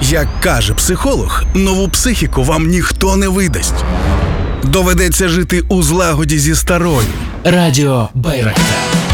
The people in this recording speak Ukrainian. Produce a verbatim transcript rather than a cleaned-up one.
Як каже психолог, нову психіку вам ніхто не видасть. Доведеться жити у злагоді зі старою. Радіо Байрактар.